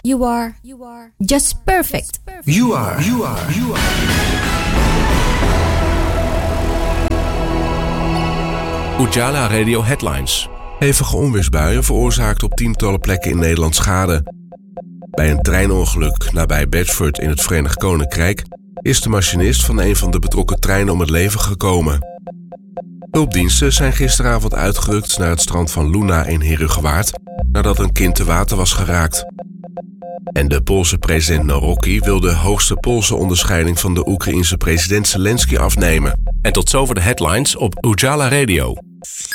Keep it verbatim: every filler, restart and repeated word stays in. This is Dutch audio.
You are. You are. Just perfect. You are. You are. You are. Ujala Radio Headlines. Hevige onweersbuien veroorzaakten op tientallen plekken in Nederland schade. Bij een treinongeluk nabij Bedford in het Verenigd Koninkrijk is de machinist van een van de betrokken treinen om het leven gekomen. Hulpdiensten zijn gisteravond uitgerukt naar het strand van Luna in Herugewaard nadat een kind te water was geraakt. En de Poolse president Nawrocki wil de hoogste Poolse onderscheiding van de Oekraïense president Zelensky afnemen. En tot zover de headlines op Ujala Radio.